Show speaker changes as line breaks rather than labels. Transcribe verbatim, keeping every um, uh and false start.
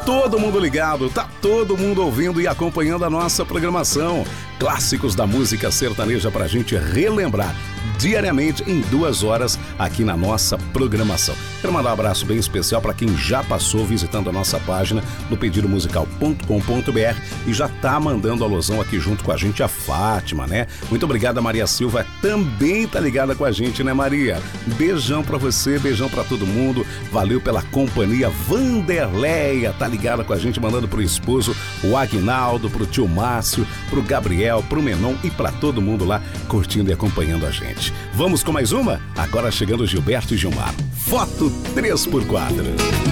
todo mundo ligado, tá todo mundo ouvindo e acompanhando a nossa programação. Clássicos da música sertaneja pra gente relembrar diariamente em duas horas aqui na nossa programação. Quero mandar um abraço bem especial para quem já passou visitando a nossa página no pedido musical ponto com ponto b r e já tá mandando alusão aqui junto com a gente, a Fátima, né? Muito obrigada, Maria Silva, também tá ligada com a gente, né, Maria? Beijão pra você, beijão pra todo mundo, valeu pela companhia. Vanderleia tá ligada com a gente, mandando pro esposo, o Aguinaldo, pro tio Márcio, pro Gabriel, pro Menon e pra todo mundo lá curtindo e acompanhando a gente. Vamos com mais uma? Agora chegando Gilberto e Gilmar. Foto três por quatro.